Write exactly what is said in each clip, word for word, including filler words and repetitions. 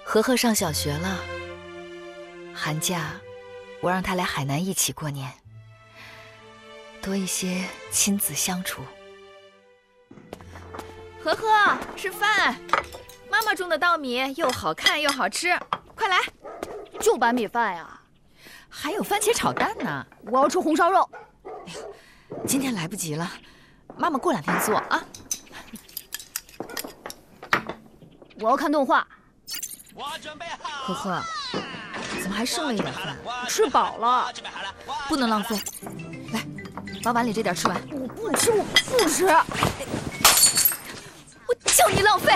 禾禾上小学了，寒假我让他来海南一起过年，多一些亲子相处。禾禾，吃饭！妈妈种的稻米又好看又好吃，快来！ 就白米饭呀？ 还有番茄炒蛋呢。 我要吃红烧肉。 哎呀，今天来不及了，妈妈过两天做啊。 我要看动画。 禾禾，怎么还剩了一点饭？ 吃饱了， 不能浪费。来，把碗里这点吃完。 我不吃，我不吃。 我叫你浪费！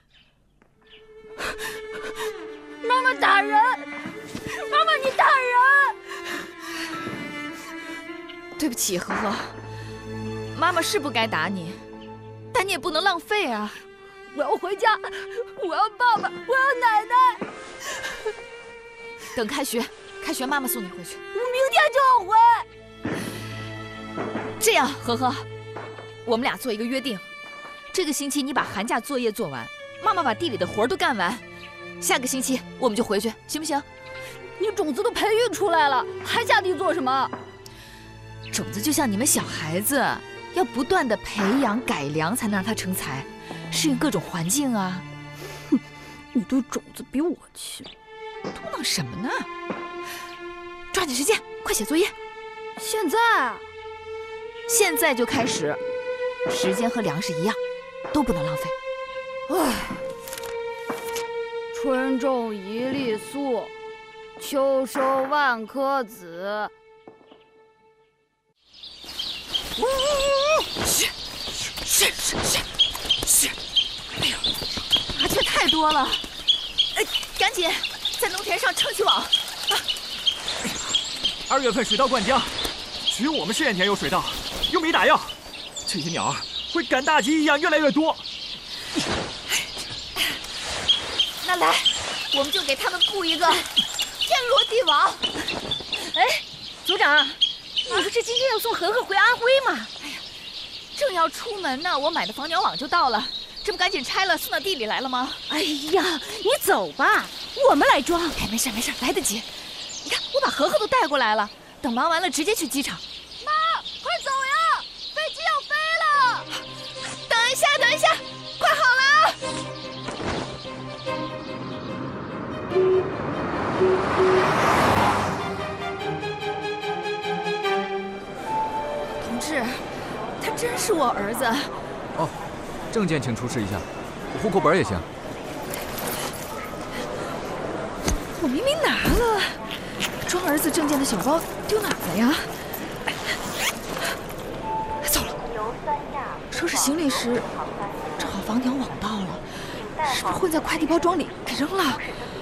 妈妈打人！妈妈，你打人！ 对不起，禾禾，妈妈是不该打你，但你也不能浪费啊。 我要回家，我要爸爸，我要奶奶。 等开学，开学妈妈送你回去。 我明天就要回。 这样，禾禾，我们俩做一个约定，这个星期你把寒假作业做完，妈妈把地里的活都干完，下个星期我们就回去，行不行？ 你种子都培育出来了，还下地做什么？ 种子就像你们小孩子，要不断的培养改良，才能让它成才。适应各种环境啊！ 哼，你对种子比我亲， 嘟囔什么呢？抓紧时间，快写作业！ 现在啊？ 现在就开始，时间和粮食一样，都不能浪费。 唉，春种一粒粟，秋收万颗子。 是是是是是！哎呦，麻雀太多了！哎，赶紧在农田上撑起网！啊！ 哎呀，二月份水稻灌浆，只有我们试验田有水稻，又没打药，这些鸟儿会赶大集一样越来越多。 那来，我们就给他们布一个天罗地网。 哎，组长，你不是今天要送禾禾回安徽吗？ 哎呀，正要出门呢，我买的防鸟网就到了，这不赶紧拆了送到地里来了吗？ 哎呀，你走吧，我们来装。 哎，没事没事，来得及。你看，我把禾禾都带过来了，等忙完了直接去机场。 妈，快走呀，飞机要飞了！ 等一下，等一下，快好了！同志，他真是我儿子。 哦，证件请出示一下，户口本也行。 我明明拿了，装儿子证件的小包丢哪儿了呀？糟了，收拾行李时正好防鸟网到了，是不是混在快递包装里给扔了？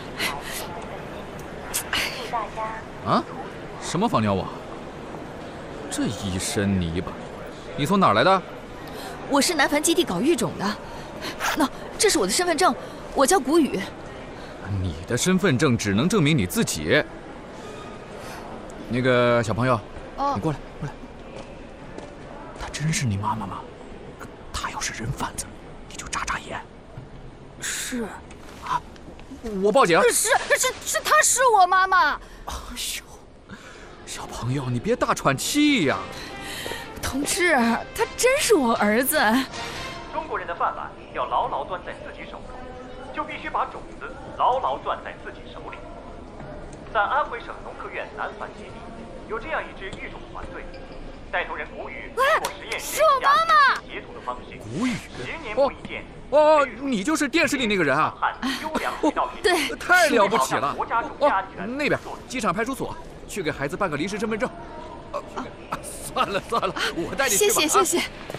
啊？什么防鸟网？这一身泥巴，你从哪儿来的？ 我是南繁基地搞育种的。那、no, 这是我的身份证，我叫谷雨。 你的身份证只能证明你自己。那个小朋友， 哦、 你过来，过来。她真是你妈妈吗？她要是人贩子，你就眨眨眼。 是。 啊，我报警。 是是是，她是我妈妈。 哎呦，小朋友，你别大喘气呀！ 同志，他真是我儿子。 中国人的饭碗要牢牢攥在自己手中，就必须把种子牢牢攥在自己手里。在安徽省农科院南繁基地，有这样一支育种团队，带头人谷雨通过实验室是我妈妈截图的方式， 谷雨， 十年磨一剑。 哦，你就是电视里那个人啊！ 哦， 对， 太了不起了！ 哦， 那边机场派出所，去给孩子办个临时身份证。啊啊、算了算了，我带你去吧。 谢谢谢谢。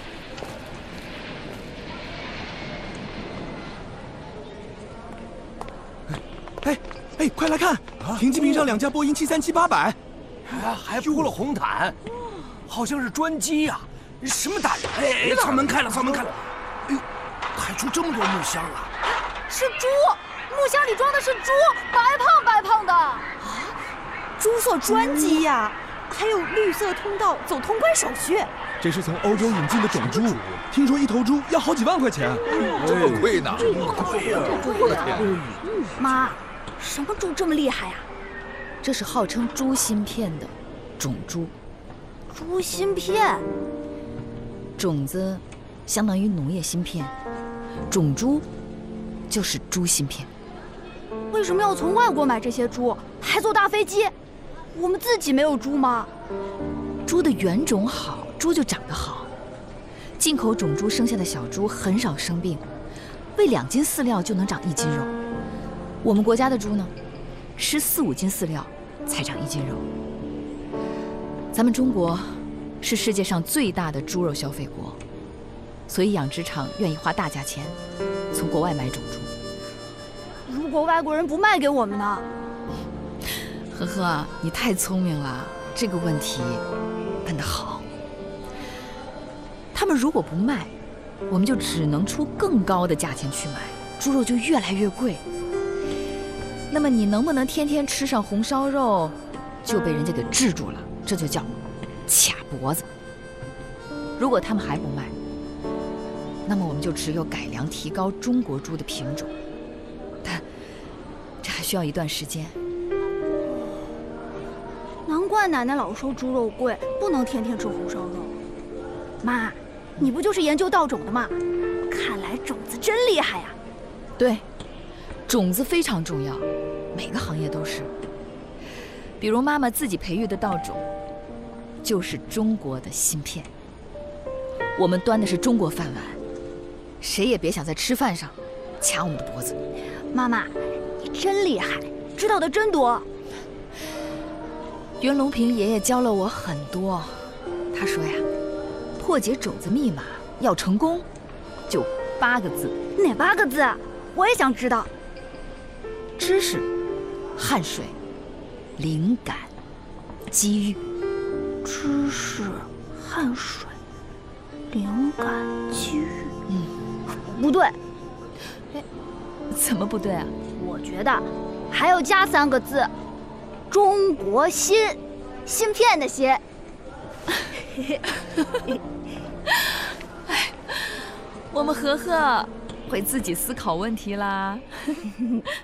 哎哎，快来看，停机坪上两架波音七三七八百， 啊，还铺了红毯，好像是专机呀、啊。什么大人？哎哎，舱门开了，舱门开了。哎呦，抬出这么多木箱啊！ 是猪，木箱里装的是猪，白胖白胖的。啊， 猪坐专机呀、啊，还有绿色通道走通关手续。 这是从欧洲引进的种猪，听说一头猪要好几万块钱。 这么贵呢？ 这么贵呀！我的天！妈，什么猪这么厉害呀？ 这是号称猪芯片的种猪。 猪芯片？ 种子相当于农业芯片，种猪就是猪芯片。 为什么要从外国买这些猪，还坐大飞机？我们自己没有猪吗？ 猪的原种好，猪就长得好。进口种猪生下的小猪很少生病，喂两斤饲料就能长一斤肉。我们国家的猪呢，吃四五斤饲料才长一斤肉。咱们中国是世界上最大的猪肉消费国，所以养殖场愿意花大价钱从国外买种猪。 如果外国人不卖给我们呢？ 呵呵，你太聪明了，这个问题问得好。他们如果不卖，我们就只能出更高的价钱去买，猪肉就越来越贵。那么你能不能天天吃上红烧肉，就被人家给制住了，这就叫卡脖子。如果他们还不卖，那么我们就只有改良提高中国猪的品种，但这还需要一段时间。 难怪奶奶老说猪肉贵，不能天天吃红烧肉。妈，你不就是研究稻种的吗？看来种子真厉害呀！ 对，种子非常重要，每个行业都是。比如妈妈自己培育的稻种，就是中国的芯片。我们端的是中国饭碗，谁也别想在吃饭上卡我们的脖子。 妈妈，你真厉害，知道的真多。 袁隆平爷爷教了我很多，他说呀，破解种子密码要成功，就八个字。 哪八个字？我也想知道。 知识、汗水、灵感、机遇。 知识、汗水、灵感、机遇。 嗯， 不对。 哎，怎么不对啊？ 我觉得还要加三个字。中国芯，芯片的芯。 哎，我们和和会自己思考问题啦。